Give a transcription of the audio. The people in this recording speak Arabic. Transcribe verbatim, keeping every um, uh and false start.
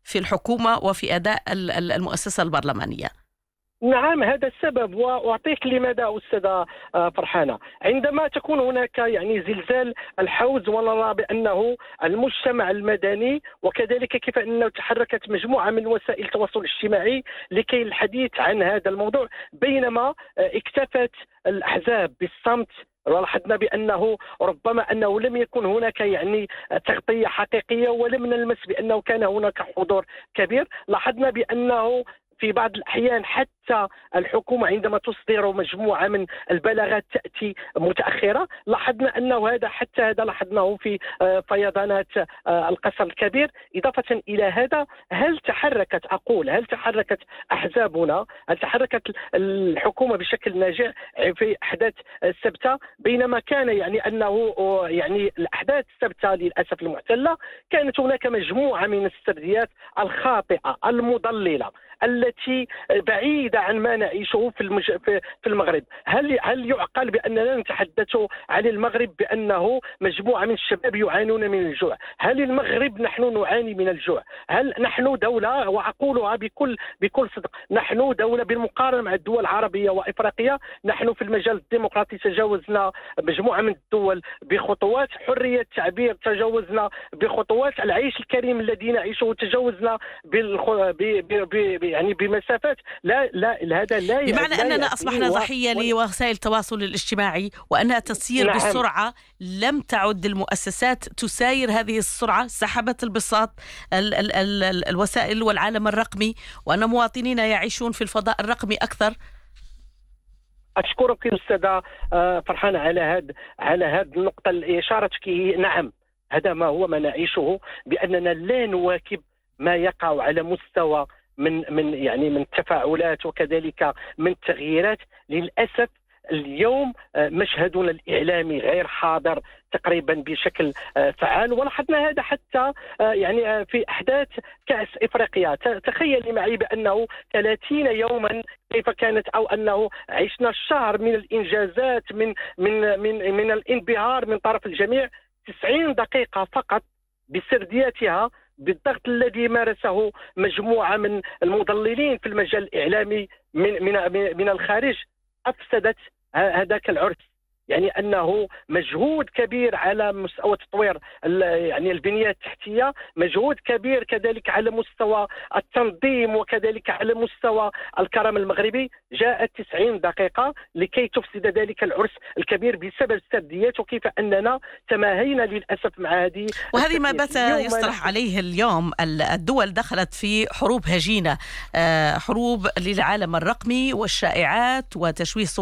في الحكومة وفي أداء المؤسسة البرلمانية. نعم، هذا السبب، وأعطيك لماذا أستاذة فرحانة. عندما تكون هناك يعني زلزال الحوز، ونرى بأنه المجتمع المدني وكذلك كيف أنه تحركت مجموعة من وسائل التواصل الاجتماعي لكي الحديث عن هذا الموضوع، بينما اكتفت الأحزاب بالصمت، ولاحظنا بأنه ربما أنه لم يكن هناك يعني تغطية حقيقية، ولم نلمس بأنه كان هناك حضور كبير. لاحظنا بأنه في بعض الأحيان حتى الحكومة عندما تصدر مجموعة من البلاغات تأتي متأخرة. لاحظنا أنه هذا حتى هذا لاحظناه في فيضانات القصر الكبير. إضافة إلى هذا، هل تحركت أقول هل تحركت أحزابنا، هل تحركت الحكومة بشكل ناجع في أحداث السبتة، بينما كان يعني أنه يعني الأحداث السبتة للأسف المعتلة كانت هناك مجموعة من السرديات الخاطئة المضللة التي بعيدة عن ما نعيشه في المج... في المغرب. هل هل يعقل بأننا نتحدث عن المغرب بأنه مجموعة من الشباب يعانون من الجوع؟ هل المغرب نحن نعاني من الجوع؟ هل نحن دولة، وأقولها بكل بكل صدق، نحن دولة بالمقارنة مع الدول العربية وإفريقيا، نحن في المجال الديمقراطي تجاوزنا مجموعة من الدول بخطوات، حرية التعبير تجاوزنا بخطوات، العيش الكريم الذي نعيشه تجاوزنا بالخ... ب... ب... ب... يعني بمسافات لا لا هذا لا بمعنى لا أننا أصبحنا و... ضحية و... لوسائل التواصل الاجتماعي، وأنها تسير نعم. بسرعة لم تعد المؤسسات تساير هذه السرعة، سحبت البساط ال... ال... ال... الوسائل والعالم الرقمي، وأن مواطنين يعيشون في الفضاء الرقمي أكثر. أشكرك أستاذة فرحانة على هذا على هذه النقطة اللي إشارتك. نعم، هذا ما هو ما نعيشه، بأننا لا نواكب ما يقع على مستوى من من يعني من تفاعلات وكذلك من تغييرات. للأسف اليوم مشهدنا الإعلامي غير حاضر تقريبا بشكل فعال، ولاحظنا هذا حتى يعني في أحداث كأس إفريقيا. تخيلي معي بأنه ثلاثين يوما كيف كانت، أو أنه عشنا شهر من الإنجازات، من من من من الانبهار من طرف الجميع. تسعين دقيقة فقط بسردياتها، بالضغط الذي مارسه مجموعة من المضللين في المجال الإعلامي من من من الخارج، أفسدت هذاك العرس. يعني أنه مجهود كبير على مستوى تطوير يعني البنية التحتية، مجهود كبير كذلك على مستوى التنظيم وكذلك على مستوى الكرم المغربي، جاءت تسعين دقيقة لكي تفسد ذلك العرس الكبير بسبب السرديات، وكيف أننا تماهينا للأسف مع هذه. وهذه ما بات يصطلح عليه اليوم. الدول دخلت في حروب هجينة، حروب للعالم الرقمي والشائعات وتشويه